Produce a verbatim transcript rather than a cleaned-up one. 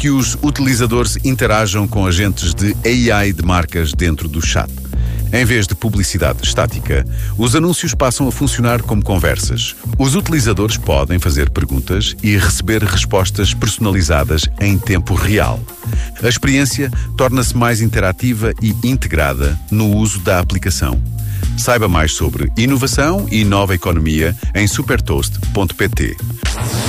que os utilizadores interajam com agentes de A I de marcas dentro do chat. Em vez de publicidade estática, os anúncios passam a funcionar como conversas. Os utilizadores podem fazer perguntas e receber respostas personalizadas em tempo real. A experiência torna-se mais interativa e integrada no uso da aplicação. Saiba mais sobre inovação e nova economia em supertoast ponto pt.